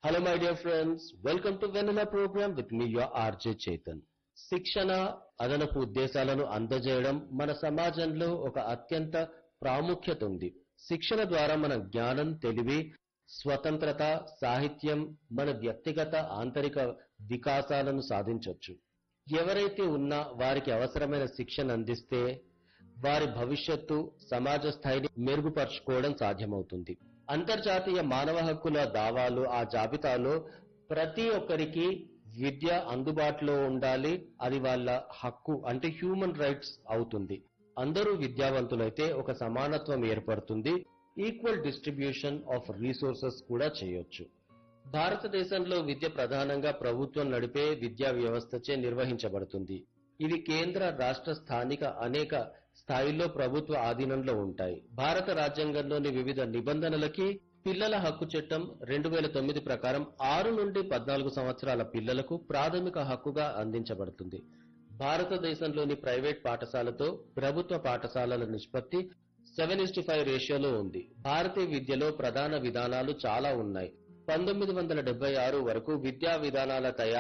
Hello my dear friends, welcome to Vanilla program with me your RJ Chetan. శిక్షణ అదనపు ఉద్దేశాలను అందజేయడం మన సమాజంలో ఒక అత్యంత ప్రాముఖ్యత ఉంది. శిక్షణ ద్వారా మన జ్ఞానం, తెలివి, స్వతంత్రత, సాహిత్యం, మన వ్యక్తిగత ఆంతరిక వికాసాలను సాధించొచ్చు. ఎవరైతే ఉన్నా వారికి అవసరమైన శిక్షణ అందిస్తే వారి భవిష్యత్తు, సమాజ స్థాయిని మెరుగుపరుచుకోవడం సాధ్యమవుతుంది. అంతర్జాతీయ మానవ హక్కుల దావాలు ఆ జాబితాలో ప్రతి ఒక్కరికి విద్య అందుబాటులో ఉండాలి. అది వాళ్ళ హక్కు అంటే హ్యూమన్ రైట్స్ అవుతుంది. అందరూ విద్యావంతులైతే ఒక సమానత్వం ఏర్పడుతుంది. ఈక్వల్ డిస్ట్రిబ్యూషన్ ఆఫ్ రిసోర్సెస్ కూడా చేయొచ్చు. భారతదేశంలో విద్య ప్రధానంగా ప్రభుత్వం నడిపే విద్యా వ్యవస్థచే నిర్వహించబడుతుంది. ఇవి కేంద్ర, రాష్ట్ర, స్థానిక అనేక స్థాయిల్లో ప్రభుత్వ ఆధీనంలో ఉంటాయి. భారత రాజ్యాంగంలోని వివిధ నిబంధనలకి పిల్లల హక్కు చట్టం 2009 ప్రకారం 6 నుండి 14 సంవత్సరాల పిల్లలకు ప్రాథమిక హక్కుగా అందించబడుతుంది. భారతదేశంలోని ప్రైవేట్ పాఠశాలతో ప్రభుత్వ పాఠశాలల నిష్పత్తి 7:5 రేషియోలో ఉంది. భారతీయ విద్యలో ప్రధాన విధానాలు చాలా ఉన్నాయి. 1976 వరకు విద్యా విధానాల తయారీ